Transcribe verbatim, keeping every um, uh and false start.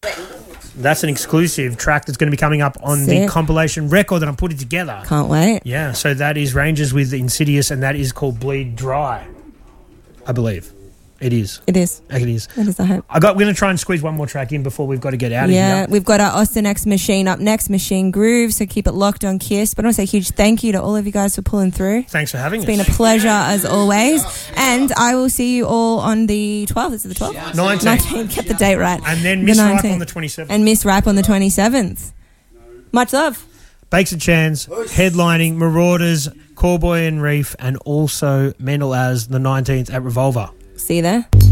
That's an exclusive track that's going to be coming up on Sick. the compilation record that I'm putting together. Can't wait. Yeah, so that is Rangers with Insidious, and that is called Bleed Dry, I believe. It is. It is. It is. It is, I hope. I got, we're going to try and squeeze one more track in before we've got to get out of Yeah, here. we've got our Austin X Machine up next, Machine Groove, so keep it locked on Kiss. But I want to say a huge thank you to all of you guys for pulling through. Thanks for having It's us. been a pleasure as always. And I will see you all on the twelfth. Is it the twelfth? nineteenth. nineteenth. Get the date right. And then The Miss Ripe nineteenth. on the twenty-seventh. And Miss Ripe on the twenty-seventh. Much love. Bakes and Chans, headlining Marauders, Cowboy and Reef, and also Mendel as the nineteenth at Revolver. See you there.